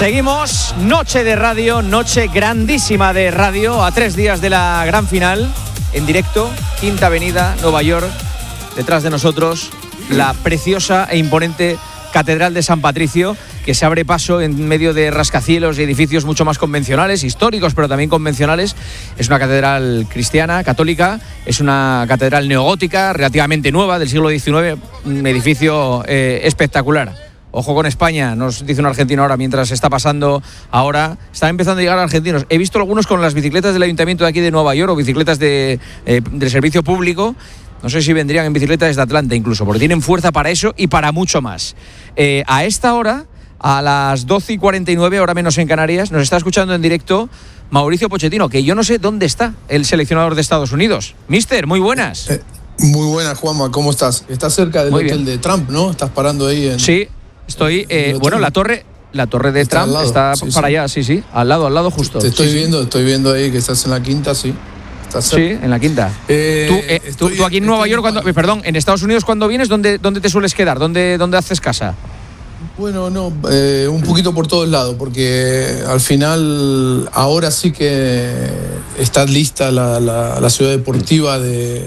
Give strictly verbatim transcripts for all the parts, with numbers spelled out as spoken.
Seguimos, noche de radio, noche grandísima de radio, a tres días de la gran final, en directo, Quinta Avenida, Nueva York, detrás de nosotros, la preciosa e imponente Catedral de San Patricio, que se abre paso en medio de rascacielos y edificios mucho más convencionales, históricos, pero también convencionales. Es una catedral cristiana, católica, es una catedral neogótica, relativamente nueva, del siglo diecinueve, un edificio eh, espectacular. Ojo con España, nos dice un argentino ahora, mientras está pasando ahora, están empezando a llegar argentinos. He visto algunos con las bicicletas del ayuntamiento de aquí de Nueva York o bicicletas de, eh, del servicio público. No sé si vendrían en bicicleta desde Atlanta incluso, porque tienen fuerza para eso y para mucho más. Eh, a esta hora, a las doce y cuarenta y nueve, hora menos en Canarias, nos está escuchando en directo Mauricio Pochettino, que yo no sé dónde está el seleccionador de Estados Unidos. Mister, muy buenas. Eh, muy buenas, Juanma, ¿cómo estás? Estás cerca del muy hotel bien. de Trump, ¿no? Estás parando ahí en... Sí. Estoy, eh, bueno, la torre, la torre de está Trump está sí, para sí. allá, sí, sí, al lado, al lado justo. Te estoy sí, viendo, sí. estoy viendo ahí que estás en la quinta, sí. Estás sí, en la quinta. Eh, ¿Tú, eh, estoy, tú, tú aquí en Nueva York, cuando, perdón, en Estados Unidos cuando vienes, ¿dónde, dónde te sueles quedar? ¿Dónde, dónde haces casa? Bueno, no, eh, un poquito por todos lados, porque al final ahora sí que está lista la, la, la ciudad deportiva de,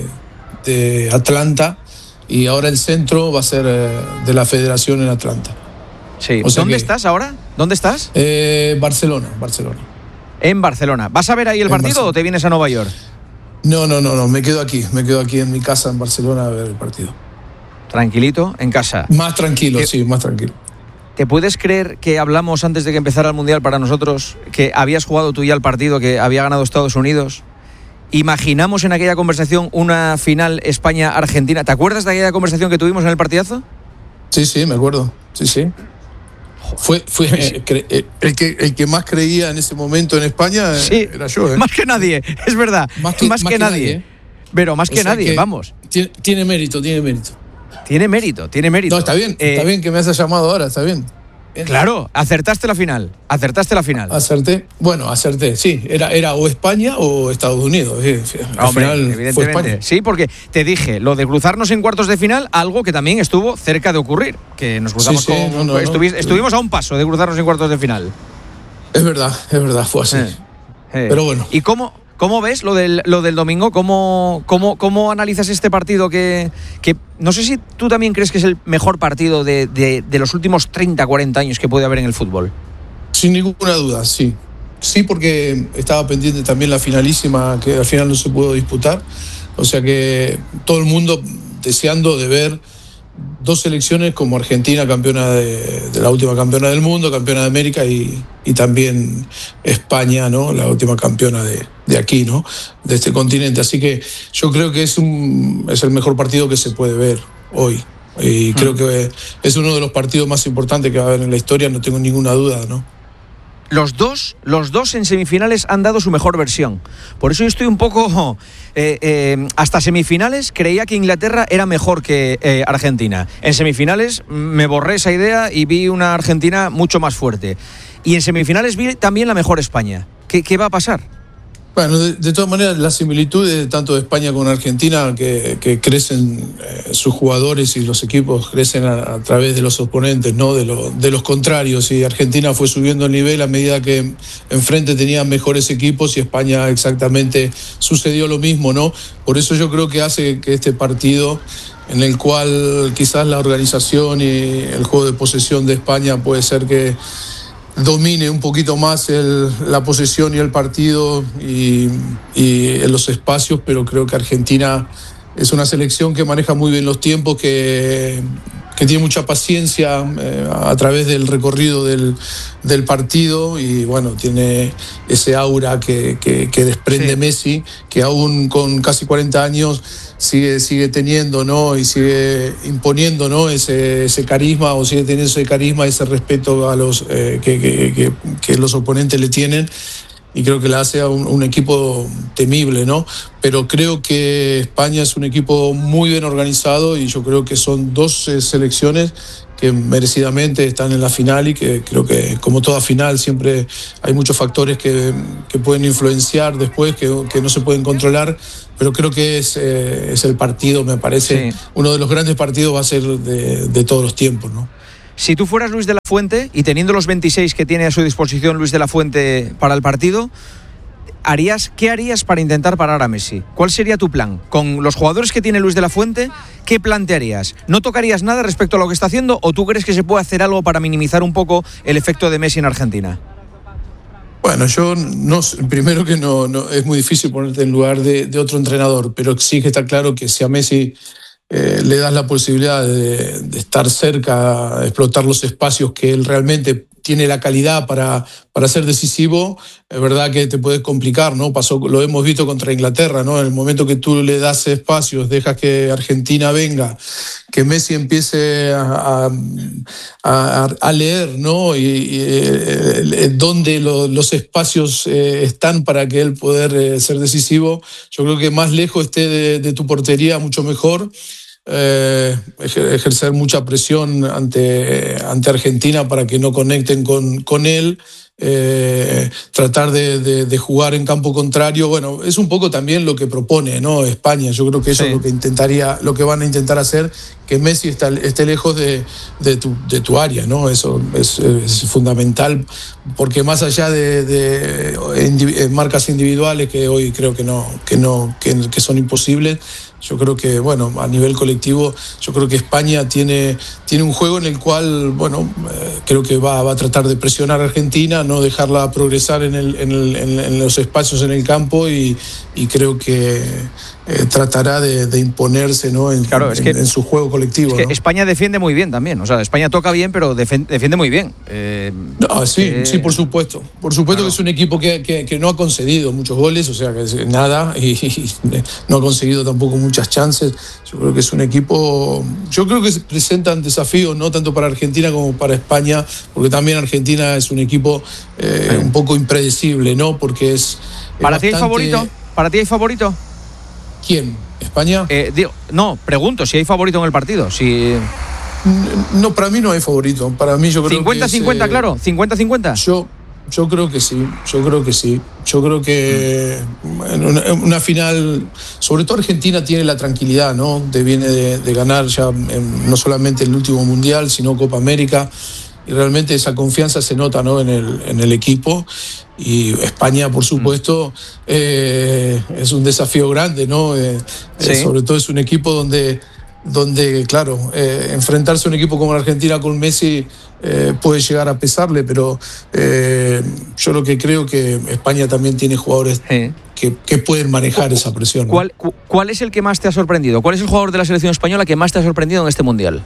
de Atlanta y ahora el centro va a ser de la federación en Atlanta. Sí. O sea ¿Dónde que, estás ahora? ¿Dónde estás? Eh, Barcelona, Barcelona. En Barcelona. ¿Vas a ver ahí el en partido Barcelona. o te vienes a Nueva York? No, no, no, no, me quedo aquí, me quedo aquí en mi casa en Barcelona a ver el partido. Tranquilito, en casa. Más tranquilo, ¿Te, sí, más tranquilo. ¿Te puedes creer que hablamos antes de que empezara el Mundial para nosotros, que habías jugado tú ya el partido, que había ganado Estados Unidos? Imaginamos en aquella conversación una final España-Argentina. ¿Te acuerdas de aquella conversación que tuvimos en el partidazo? Sí, sí, me acuerdo, sí, sí. Fue, fue eh, cre, eh, el, que, el que más creía en ese momento en España eh, sí, era yo. ¿eh? Más que nadie, es verdad. Más que, más más que, que nadie. nadie. Pero más o que nadie, que vamos. Tiene, tiene mérito, tiene mérito. Tiene mérito, tiene mérito. No, está bien, eh, está bien que me hayas llamado ahora, está bien. Claro, acertaste la final, acertaste la final. Acerté, bueno, acerté, sí, era, era o España o Estados Unidos. Sí, al Hombre, final evidentemente. Fue España. Sí, porque te dije, lo de cruzarnos en cuartos de final, algo que también estuvo cerca de ocurrir, que nos cruzamos sí, sí, con, no, no, estuvi, no. estuvimos a un paso de cruzarnos en cuartos de final. Es verdad, es verdad, fue así. Eh, eh. Pero bueno. ¿Y cómo, cómo ves lo del, lo del domingo? ¿Cómo, cómo, cómo analizas este partido que, que no sé si tú también crees que es el mejor partido de, de, de los últimos treinta, cuarenta años que puede haber en el fútbol? Sin ninguna duda, sí. Sí, porque estaba pendiente también la finalísima, que al final no se pudo disputar. O sea que todo el mundo deseando de ver dos selecciones como Argentina, campeona de, de la última campeona del mundo, campeona de América, y, y también España, ¿no? La última campeona de, de aquí, ¿no? De este continente. Así que yo creo que es, un, es el mejor partido que se puede ver hoy. Y creo mm. que es uno de los partidos más importantes que va a haber en la historia, no tengo ninguna duda, ¿no? Los dos, los dos en semifinales han dado su mejor versión. Por eso yo estoy un poco... Eh, eh, hasta semifinales creía que Inglaterra era mejor que eh, Argentina. En semifinales me borré esa idea y vi una Argentina mucho más fuerte. Y en semifinales vi también la mejor España. ¿Qué, qué va a pasar? Bueno, de, de todas maneras, las similitudes tanto de España como de Argentina, que, que crecen eh, sus jugadores y los equipos crecen a, a través de los oponentes, ¿no? De, lo, de los contrarios. Y Argentina fue subiendo el nivel a medida que enfrente tenían mejores equipos y España exactamente sucedió lo mismo, ¿no? Por eso yo creo que hace que este partido, en el cual quizás la organización y el juego de posesión de España puede ser que domine un poquito más el, la posesión y el partido y, y en los espacios, pero creo que Argentina es una selección que maneja muy bien los tiempos, que, que tiene mucha paciencia eh, a través del recorrido del, del partido y bueno, tiene ese aura que, que, que desprende sí. Messi, que aún con casi cuarenta años sigue, sigue teniendo, ¿no? Y sigue imponiendo, ¿no? Ese, ese carisma, o sigue teniendo ese carisma, ese respeto a los eh, que, que, que, que los oponentes le tienen. Y creo que la hace a un, un equipo temible, ¿no? Pero creo que España es un equipo muy bien organizado y yo creo que son dos eh, selecciones que merecidamente están en la final y que creo que, como toda final, siempre hay muchos factores que, que pueden influenciar después, que, que no se pueden controlar, pero creo que es, eh, es el partido, me parece, sí. Uno de los grandes partidos va a ser de, de todos los tiempos, ¿no? Si tú fueras Luis de la Fuente y teniendo los veintiséis que tiene a su disposición Luis de la Fuente para el partido, ¿harías, ¿qué harías para intentar parar a Messi? ¿Cuál sería tu plan? Con los jugadores que tiene Luis de la Fuente, ¿qué plantearías? ¿No tocarías nada respecto a lo que está haciendo o tú crees que se puede hacer algo para minimizar un poco el efecto de Messi en Argentina? Bueno, yo no, primero que no, no es muy difícil ponerte en lugar de, de otro entrenador, pero sí que está claro que si a Messi eh, le das la posibilidad de, de estar cerca, de explotar los espacios que él realmente tiene la calidad para, para ser decisivo, es verdad que te puede complicar, ¿no? Pasó, lo hemos visto contra Inglaterra, ¿no? En el momento que tú le das espacios, dejas que Argentina venga, que Messi empiece a, a, a leer, ¿no? Y, y eh, dónde lo, los espacios eh, están para que él poder eh, ser decisivo. Yo creo que más lejos esté de, de tu portería, mucho mejor. Eh, ejercer mucha presión ante, ante Argentina para que no conecten con, con él, eh, tratar de, de, de jugar en campo contrario. Bueno, es un poco también lo que propone, ¿no? España. Yo creo que eso sí. es lo que intentaría, lo que van a intentar hacer, que Messi está, esté lejos de, de, tu, de tu área, ¿no? Eso es, es fundamental, porque más allá de, de, de marcas individuales que hoy creo que no, que no, que, que son imposibles. Yo creo que, bueno, a nivel colectivo, yo creo que España tiene, tiene un juego en el cual, bueno, eh, creo que va, va a tratar de presionar a Argentina, no dejarla progresar en, el, en, el, en los espacios en el campo y, y creo que eh, tratará de, de imponerse, ¿no? en, claro, es en, que, en su juego colectivo. Es que ¿no? España defiende muy bien también, o sea, España toca bien, pero defiende, defiende muy bien. Eh, no, sí, eh, sí, por supuesto. Por supuesto claro. que es un equipo que, que, que no ha concedido muchos goles, o sea, que nada, y, y no ha conseguido tampoco muchas chances. Yo creo que es un equipo, yo creo que se presentan desafíos no tanto para Argentina como para España, porque también Argentina es un equipo eh, sí. un poco impredecible, ¿no? Porque es ¿Para bastante... ti hay favorito? ¿Para ti hay favorito? ¿Quién? ¿España? Eh, digo, no, pregunto si hay favorito en el partido. Si... No, para mí no hay favorito. Para mí yo creo cincuenta cincuenta, que es, eh, claro. cincuenta cincuenta. Yo, yo creo que sí. Yo creo que sí. Yo creo que en una, en una final, sobre todo Argentina tiene la tranquilidad, ¿no? De viene de, de ganar ya en, no solamente el último Mundial, sino Copa América. Y realmente esa confianza se nota, ¿no? en, el, en el equipo. Y España, por supuesto, eh, es un desafío grande, ¿no? Eh, sí. eh, sobre todo es un equipo donde, donde claro, eh, enfrentarse a un equipo como la Argentina con Messi eh, puede llegar a pesarle, pero eh, yo lo que creo que España también tiene jugadores sí. que, que pueden manejar esa presión, ¿no? ¿Cuál, ¿Cuál es el que más te ha sorprendido? ¿Cuál es el jugador de la selección española que más te ha sorprendido en este Mundial?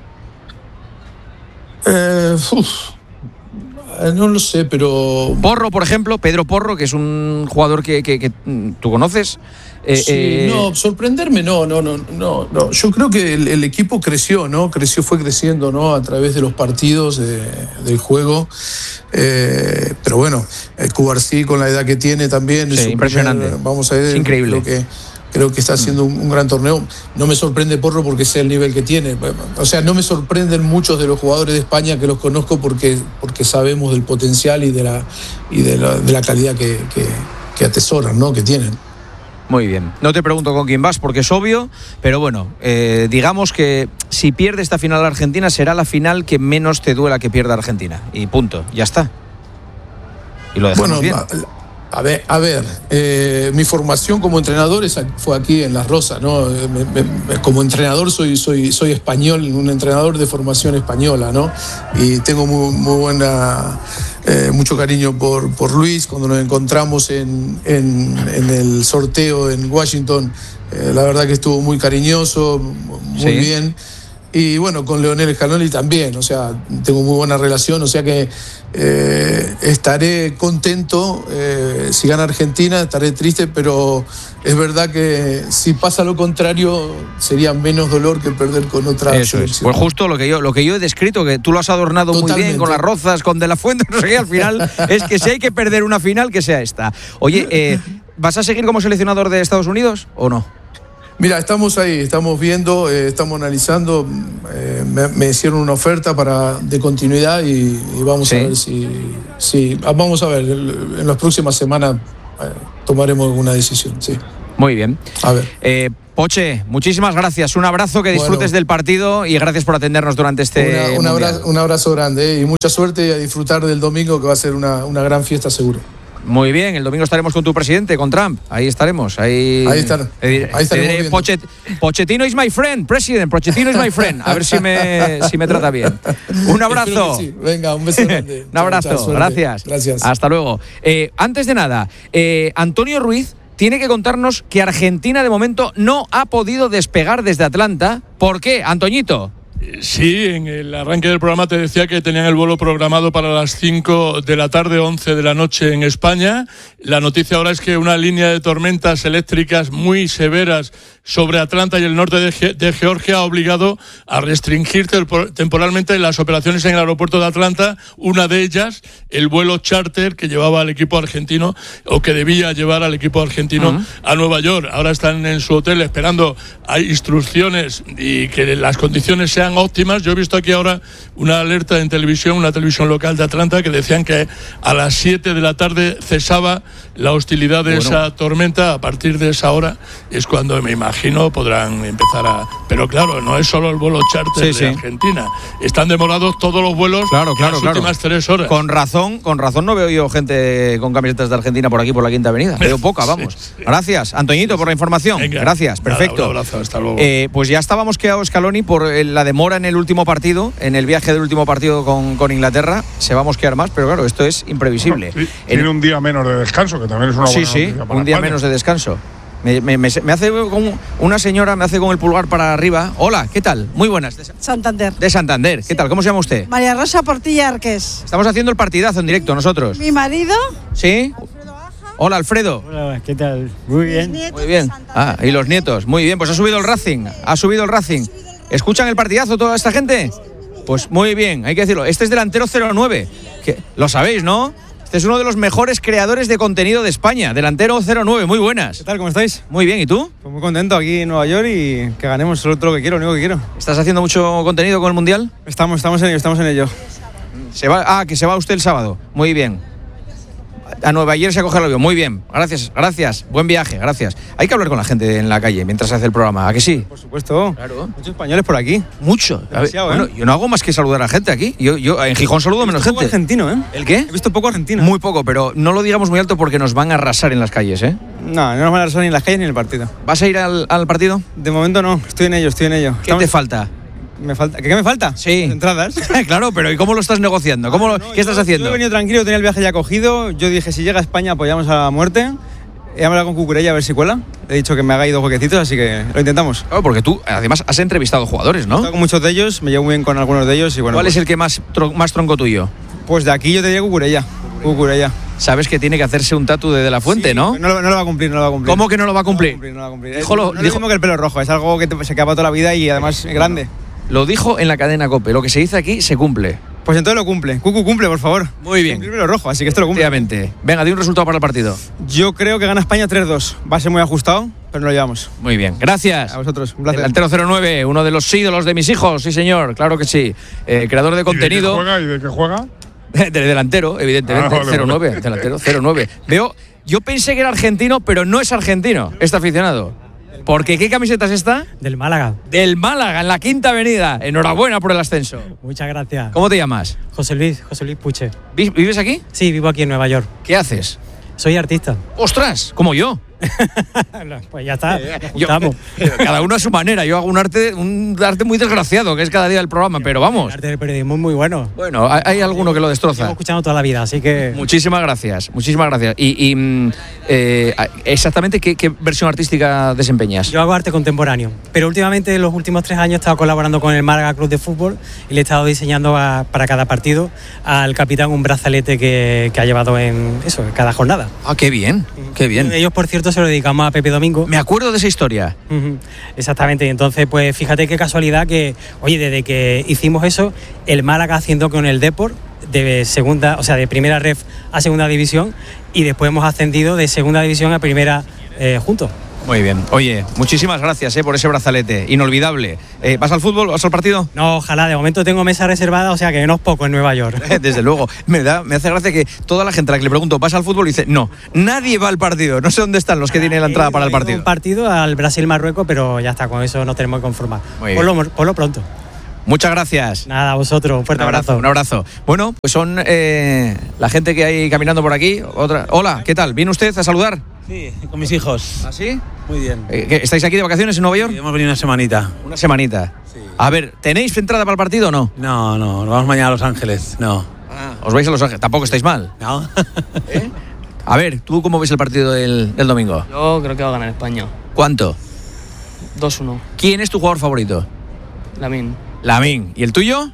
Eh, uf, no lo sé, pero... Porro, por ejemplo, Pedro Porro, que es un jugador que, que, que tú conoces. Eh, sí, eh... no, sorprenderme no, no, no, no, no. Yo creo que el, el equipo creció, ¿no? Creció, fue creciendo, ¿no? A través de los partidos, de, del juego. Eh, pero bueno, el Cubarsí con la edad que tiene también. Sí, es impresionante. Primer, vamos a ver. Es increíble. Creo que, creo que está haciendo un, un gran torneo. No me sorprende Porro porque sé el nivel que tiene. O sea, no me sorprenden muchos de los jugadores de España que los conozco porque, porque sabemos del potencial y de la, y de la, de la calidad que, que, que atesoran, ¿no? Que tienen. Muy bien. No te pregunto con quién vas porque es obvio, pero bueno, eh, digamos que si pierde esta final la Argentina será la final que menos te duela que pierda Argentina. Y punto, ya está. Y lo dejamos bueno, bien. A, a ver, a ver eh, mi formación como entrenador es, fue aquí en Las Rosas, ¿no? Me, me, como entrenador soy, soy, soy español, un entrenador de formación española, ¿no? Y tengo muy, muy buena... Eh, mucho cariño por, por Luis. Cuando nos encontramos en, en, en el sorteo en Washington, eh, la verdad que estuvo muy cariñoso, muy sí. bien. Y bueno, con Leonel Scaloni también, o sea, tengo muy buena relación, o sea que eh, estaré contento eh, si gana Argentina, estaré triste, pero es verdad que si pasa lo contrario sería menos dolor que perder con otra Eso selección. Es. Pues justo lo que yo lo que yo he descrito, que tú lo has adornado Totalmente. Muy bien con las rozas, con De la Fuente, no sé qué, al final es que si hay que perder una final, que sea esta. Oye, eh, ¿vas a seguir como seleccionador de Estados Unidos o no? Mira, estamos ahí, estamos viendo, eh, estamos analizando, eh, me, me hicieron una oferta para de continuidad y, y vamos ¿Sí? a ver si, si, vamos a ver, en las próximas semanas eh, tomaremos alguna decisión, sí. Muy bien. A ver. Eh, Poche, muchísimas gracias. Un abrazo, que disfrutes bueno, del partido y gracias por atendernos durante este una, un, abrazo, un abrazo grande, ¿eh? Y mucha suerte y a disfrutar del domingo, que va a ser una, una gran fiesta seguro. Muy bien, el domingo estaremos con tu presidente, con Trump. Ahí estaremos. Ahí, ahí, están, eh, ahí estaremos. Eh, Pochet, Pochettino is my friend, president. Pochettino is my friend. A ver si me, si me trata bien. Un abrazo. Sí. Venga, un beso grande. Un abrazo, chao, chao, gracias. Gracias. Hasta luego. Eh, antes de nada, eh, Antonio Ruiz tiene que contarnos que Argentina de momento no ha podido despegar desde Atlanta. ¿Por qué, Antoñito? Sí, en el arranque del programa te decía que tenían el vuelo programado para las cinco de la tarde, once de la noche en España. La noticia ahora es que una línea de tormentas eléctricas muy severas sobre Atlanta y el norte de, Ge- de Georgia ha obligado a restringir tempor- temporalmente las operaciones en el aeropuerto de Atlanta. Una de ellas, el vuelo charter que llevaba al equipo argentino, o que debía llevar al equipo argentino uh-huh. a Nueva York. Ahora están en su hotel esperando, hay instrucciones y que las condiciones sean óptimas. Yo he visto aquí ahora una alerta en televisión, una televisión local de Atlanta, que decían que a las siete de la tarde cesaba la hostilidad de bueno. esa tormenta. A partir de esa hora es cuando, me imagino, podrán empezar a... Pero claro, no es solo el vuelo charter sí, de sí. Argentina. Están demorados todos los vuelos claro, claro, en las claro. últimas tres horas. Con razón, con razón no veo yo gente con camisetas de Argentina por aquí, por la Quinta Avenida. Veo poca, vamos. Sí, sí. Gracias, Antoñito, por la información. Venga, gracias, perfecto. Nada, un abrazo, hasta luego. Eh, pues ya estábamos quedados, Scaloni, por la demora en el último partido, en el viaje del último partido con, con Inglaterra. Se va a mosquear más, pero claro, esto es imprevisible. Bueno, sí, tiene el... un día menos de descanso, que también es una sí, buena sí, noticia para un día España. menos de descanso. Me, me, me, me hace con una señora, me hace con el pulgar para arriba. Hola, ¿qué tal? Muy buenas. De Santander. De Santander. ¿Qué sí. tal? ¿Cómo se llama usted? María Rosa Portilla Arqués. Estamos haciendo el partidazo en directo nosotros. Mi marido. ¿Sí? Alfredo Aja. Hola, Alfredo. Hola, ¿qué tal? Muy bien. Muy bien. Ah, y los nietos. Muy bien, pues ha subido el Racing. Ha subido el Racing. ¿Escuchan el partidazo toda esta gente? Pues muy bien, hay que decirlo. Este es delantero cero nueve. Que, lo sabéis, ¿no? Este es uno de los mejores creadores de contenido de España. Delantero cero nueve, muy buenas. ¿Qué tal? ¿Cómo estáis? Muy bien, ¿y tú? Pues muy contento aquí en Nueva York y que ganemos solo todo lo que quiero, lo único que quiero. ¿Estás haciendo mucho contenido con el Mundial? Estamos, estamos en ello, estamos en ello. Se va, ah, que se va usted el sábado. Muy bien. A Nueva York se acoge el avión. Muy bien. Gracias, gracias. Buen viaje, gracias. Hay que hablar con la gente en la calle mientras se hace el programa. ¿A que sí? Por supuesto. Claro. Muchos españoles por aquí. Mucho. Demasiado, bueno, ¿eh? yo no hago más que saludar a gente aquí. Yo, yo en Gijón saludo menos gente. Poco argentino, ¿eh? ¿El qué? He visto poco argentino. Muy poco, pero no lo digamos muy alto porque nos van a arrasar en las calles, ¿eh? No, no nos van a arrasar ni en las calles ni en el partido. ¿Vas a ir al, al partido? De momento no. Estoy en ello, estoy en ello. ¿Qué Estamos... te falta? Me falta, ¿Qué, qué me falta? Sí. Entradas. Claro, pero ¿y cómo lo estás negociando? ¿Cómo lo, no, ¿Qué estás yo, haciendo? Yo he venido tranquilo, tenía el viaje ya cogido. Yo dije, si llega a España apoyamos a la muerte. He hablado con Cucurella a ver si cuela. He dicho que me haga ahí dos huequecitos, así que lo intentamos. Claro, porque tú además has entrevistado jugadores, ¿no? He estado con muchos de ellos, me llevo muy bien con algunos de ellos y bueno. ¿Cuál pues, es el que más, tron- más tronco tuyo? Pues de aquí yo te diría Cucurella. Cucurella. Sabes que tiene que hacerse un tatu de De La Fuente, sí, ¿no? No lo, no lo va a cumplir, no lo va a cumplir. ¿Cómo que no lo va a cumplir? No lo va a cumplir, no lo va a cumplir. Dijo lo- no es dijo- lo mismo que el pelo rojo, es algo que te, se queda para toda la vida y además es grande. Lo dijo en la cadena COPE. Lo que se dice aquí se cumple. Pues entonces lo cumple. Cucu cumple, por favor. Muy bien. El pelo rojo, así que esto lo cumple. Efectivamente. Venga, di un resultado para el partido. Yo creo que gana España tres dos. Va a ser muy ajustado, pero no lo llevamos. Muy bien. Gracias. A vosotros, un placer. Delantero cero nueve, uno de los ídolos de mis hijos, sí señor, claro que sí. Eh, creador de contenido. ¿Y de qué juega? ¿Y de qué juega? De delantero, evidentemente. Ah, vale, cero nueve, vale. delantero cero nueve. Veo, yo pensé que era argentino, pero no es argentino, este aficionado. Porque ¿qué camiseta es esta? Del Málaga. Del Málaga, en la Quinta Avenida. Enhorabuena por el ascenso. Muchas gracias. ¿Cómo te llamas? José Luis, José Luis Puche. ¿Vi- ¿Vives aquí? Sí, vivo aquí en Nueva York. ¿Qué haces? Soy artista. ¡Ostras! Como yo. Pues ya está. Yo- Estamos. cada uno a su manera. Yo hago un arte, un arte muy desgraciado, que es cada día del programa, pero vamos. El arte del periodismo es muy bueno. Bueno, hay, hay alguno que lo Llevo destroza. escuchando toda la vida, así que. Muchísimas gracias, muchísimas gracias. Y, y, mm, eh, exactamente qué, qué versión artística desempeñas. Yo hago arte contemporáneo, pero últimamente en los últimos tres años he estado colaborando con el Málaga Club de Fútbol y le he estado diseñando a- para cada partido al capitán un brazalete que, que ha llevado en eso, en cada jornada. Ah, qué bien, qué bien. Ellos, por cierto, se lo dedicamos a Pepe Domingo. Me acuerdo de esa historia. Ujú, exactamente, y entonces pues fíjate qué casualidad que, oye, desde que hicimos eso, el Málaga haciendo con el Depor de segunda, o sea, de primera ref a segunda división y después hemos ascendido de segunda división a primera eh, juntos. Muy bien. Oye, muchísimas gracias eh, por ese brazalete. Inolvidable. Eh, ¿Vas al fútbol? ¿Vas al partido? No, ojalá. De momento tengo mesa reservada, o sea que no es poco en Nueva York. Desde luego. Me, da, me hace gracia que toda la gente a la que le pregunto, ¿vas al fútbol? Y dice, no, nadie va al partido. No sé dónde están los que tienen la entrada para el partido. Un partido al Brasil-Marruecos, pero ya está, con eso nos tenemos que conformar. Por lo, por lo pronto. Muchas gracias. Nada, a vosotros. Un fuerte un abrazo, abrazo. Un abrazo. Bueno, pues son eh, la gente que hay caminando por aquí. Otra. Hola, ¿qué tal? ¿Viene usted a saludar? Sí, con mis hijos. ¿Ah, sí? Muy bien. Eh, ¿Estáis aquí de vacaciones en Nueva York? Sí, hemos venido una semanita. Una semanita. Sí. A ver, ¿tenéis entrada para el partido o no? No, no, nos vamos mañana a Los Ángeles. No. Ah, ¿os vais a Los Ángeles? Tampoco estáis mal. No. ¿Eh? A ver, ¿tú cómo ves el partido del, del domingo? Yo creo que va a ganar España. ¿Cuánto? dos uno. ¿Quién es tu jugador favorito? Lamine. Lamine. ¿Y el tuyo?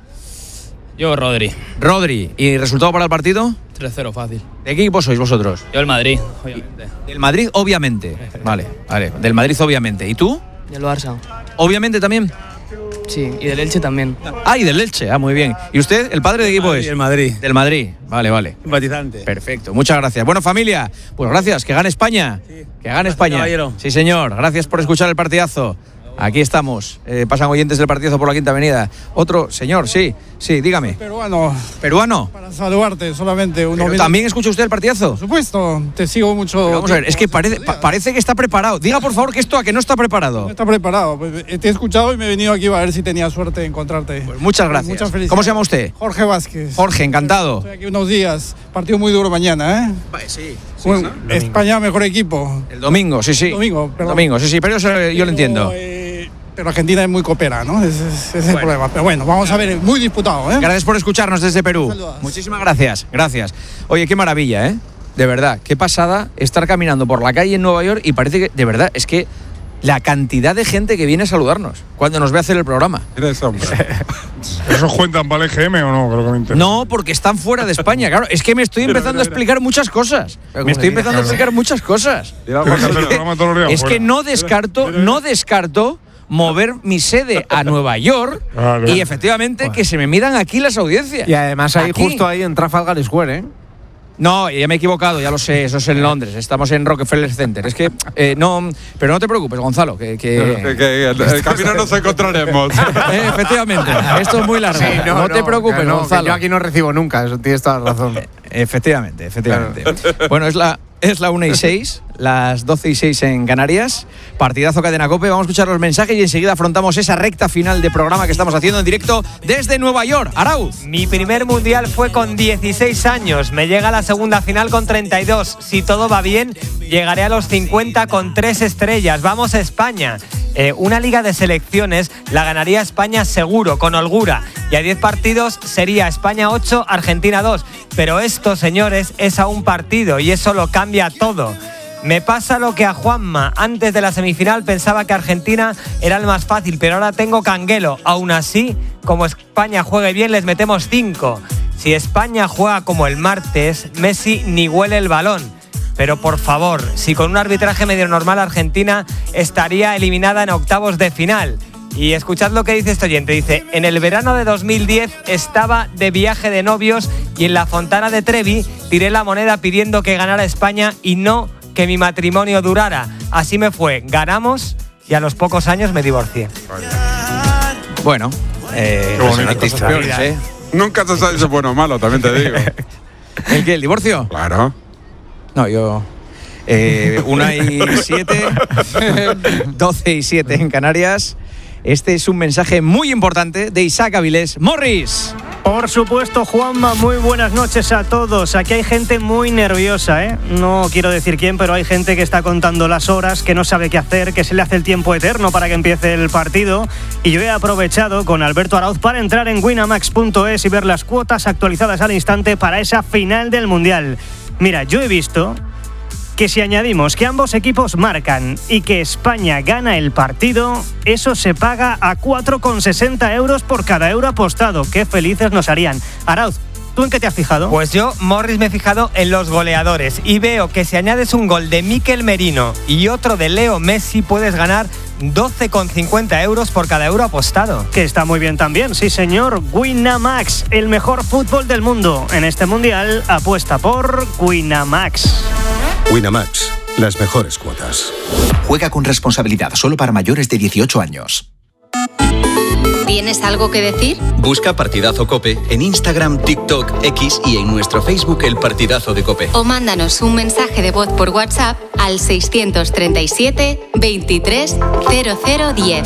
Yo, Rodri. Rodri. ¿Y resultado para el partido? tres cero, fácil. ¿De qué equipo sois vosotros? Yo, el Madrid, obviamente. Del Madrid, obviamente. Vale, vale. Del Madrid, obviamente. ¿Y tú? Del Barça. Obviamente también. Sí, y del Elche también. Ah, y del Elche. Ah, muy bien. ¿Y usted, el padre de equipo es? El Madrid. Del Madrid. Vale, vale. Simpatizante. Perfecto. Muchas gracias. Bueno, familia, pues gracias. Que gane España. Sí. Que gane España. Caballero. Sí, señor. Gracias por escuchar el partidazo. Aquí estamos. Eh, pasan oyentes del partidazo por la Quinta Avenida. Otro, señor, sí, sí, dígame. Peruano, ¿Peruano? para saludarte, solamente unos Pero minutos. ¿también escucha usted el partidazo? Por supuesto, te sigo mucho. Pero vamos a ver, tiempo, es que hace parece, unos pa- días. parece que está preparado. Diga, por favor, que esto a que no está preparado. No está preparado. Pues, eh, te he escuchado y me he venido aquí a ver si tenía suerte de encontrarte. Pues muchas gracias. Muchas felicidades. ¿Cómo se llama usted? Jorge Vázquez. Jorge, encantado. Estoy aquí unos días. Partido muy duro mañana, ¿eh? Sí. Bueno, España, mejor equipo. El domingo, sí, sí. Domingo, perdón. Domingo, sí, sí, pero eso eh, yo lo entiendo. Pero, eh, pero Argentina es muy copera, ¿no? Ese, es- ese es el problema. Pero bueno, vamos a ver, muy disputado, ¿eh? Gracias por escucharnos desde Perú. Saludos. Muchísimas gracias, gracias. Oye, qué maravilla, ¿eh? De verdad, qué pasada estar caminando por la calle en Nueva York y parece que, de verdad, es que la cantidad de gente que viene a saludarnos cuando nos ve hacer el programa. Eres hombre. ¿Esos cuentan para el E G M o no? Creo que me interesa. No, porque están fuera de España, claro. Es que me estoy empezando a explicar muchas cosas. Me estoy empezando a explicar muchas cosas. Pero que hacer el programa todos los días Es que fuera. no descarto, no descarto mover mi sede a Nueva York Claro. y efectivamente que se me midan aquí las audiencias. Y además ahí Aquí. justo ahí en Trafalgar Square, ¿eh? No, ya me he equivocado, ya lo sé, eso es en Londres, estamos en Rockefeller Center. Es que, eh, no, pero no te preocupes, Gonzalo, que... que- Que el, el camino nos encontraremos. Eh, efectivamente, esto es muy largo. no, te preocupes, que no, que Gonzalo. yo aquí no recibo nunca, eso tienes toda la razón. Efectivamente, efectivamente. Bueno, es la, es la una y seis, las doce y seis en Canarias. Partidazo Cadena COPE. Vamos a escuchar los mensajes y enseguida afrontamos esa recta final de programa que estamos haciendo en directo desde Nueva York. Arauz. Mi primer mundial fue con dieciséis años. Me llega a la segunda final con treinta y dos. Si todo va bien, llegaré a los cincuenta con tres estrellas. Vamos a España. Eh, una liga de selecciones la ganaría España seguro, con holgura. Y a diez partidos sería España ocho, Argentina dos. Pero esto, señores, es a un partido y eso lo cambia todo. Me pasa lo que a Juanma. Antes de la semifinal pensaba que Argentina era el más fácil, pero ahora tengo canguelo. Aún así, como España juegue bien, les metemos cinco. Si España juega como el martes, Messi ni huele el balón. Pero por favor, si con un arbitraje medio normal Argentina estaría eliminada en octavos de final. Y escuchad lo que dice este oyente. Dice, en el verano de dos mil diez estaba de viaje de novios y en la Fontana de Trevi tiré la moneda pidiendo que ganara España y no que mi matrimonio durara. Así me fue, ganamos y a los pocos años me divorcié. Bueno, eh, Qué bonito. noticias peores, ¿eh? Nunca se sabe si es bueno o malo, también te digo. ¿El qué? ¿El divorcio? Claro. No, yo... Eh, una y siete, doce y siete en Canarias. Este es un mensaje muy importante de Isaac Avilés. ¡Morris! Por supuesto, Juanma, muy buenas noches a todos. Aquí hay gente muy nerviosa, ¿eh? No quiero decir quién, pero hay gente que está contando las horas, que no sabe qué hacer, que se le hace el tiempo eterno para que empiece el partido. Y yo he aprovechado con Alberto Arauz para entrar en winamax punto es y ver las cuotas actualizadas al instante para esa final del Mundial. Mira, yo he visto que si añadimos que ambos equipos marcan y que España gana el partido, eso se paga a cuatro con sesenta euros por cada euro apostado. Qué felices nos harían. Arauz, ¿tú en qué te has fijado? Pues yo, Morris, me he fijado en los goleadores y veo que si añades un gol de Mikel Merino y otro de Leo Messi puedes ganar doce con cincuenta euros por cada euro apostado. Que está muy bien también, sí señor. Winamax, el mejor fútbol del mundo. En este mundial apuesta por Winamax. Winamax, las mejores cuotas. Juega con responsabilidad, solo para mayores de dieciocho años. ¿Tienes algo que decir? Busca Partidazo Cope en Instagram, TikTok, X y en nuestro Facebook El Partidazo de Cope. O mándanos un mensaje de voz por WhatsApp al seiscientos treinta y siete, veintitrés, cero cero diez.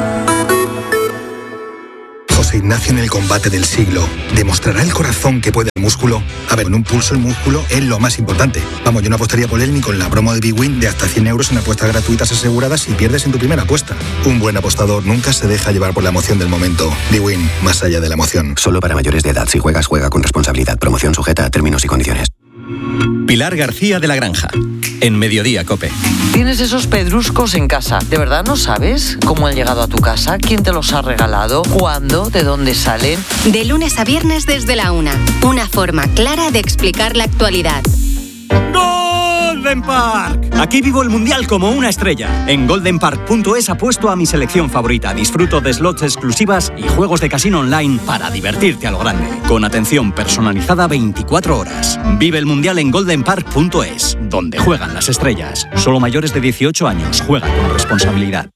José Ignacio en el combate del siglo. ¿Demostrará el corazón que puede el músculo? A ver, en un pulso el músculo es lo más importante. Vamos, yo no apostaría por él ni con la promo de BWin de hasta cien euros en apuestas gratuitas aseguradas si pierdes en tu primera apuesta. Un buen apostador nunca se deja llevar por la emoción del momento. BWin, más allá de la emoción. Solo para mayores de edad. Si juegas, juega con responsabilidad. Promoción sujeta a términos y condiciones. Pilar García de la Granja, en Mediodía Cope. Tienes esos pedruscos en casa. ¿De verdad no sabes cómo han llegado a tu casa? ¿Quién te los ha regalado? ¿Cuándo? ¿De dónde salen? De lunes a viernes desde la una. Una forma clara de explicar la actualidad. Golden Park. Aquí vivo el mundial como una estrella. En golden park punto es apuesto a mi selección favorita. Disfruto de slots exclusivas y juegos de casino online para divertirte a lo grande. Con atención personalizada veinticuatro horas. Vive el mundial en golden park punto es, donde juegan las estrellas. Solo mayores de dieciocho años. Juega con responsabilidad.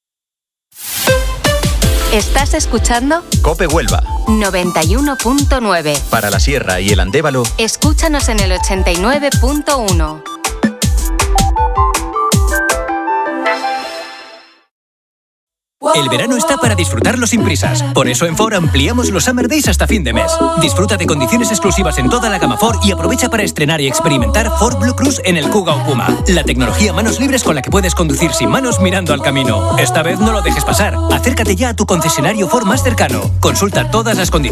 ¿Estás escuchando? Cope Huelva. noventa y uno punto nueve. Para la Sierra y el Andévalo. Escúchanos en el ochenta y nueve punto uno. El verano está para disfrutarlo sin prisas. Por eso en Ford ampliamos los Summer Days hasta fin de mes. Disfruta de condiciones exclusivas en toda la gama Ford y aprovecha para estrenar y experimentar Ford Blue Cruise en el Kuga o Puma. La tecnología manos libres con la que puedes conducir sin manos mirando al camino. Esta vez no lo dejes pasar. Acércate ya a tu concesionario Ford más cercano. Consulta todas las condiciones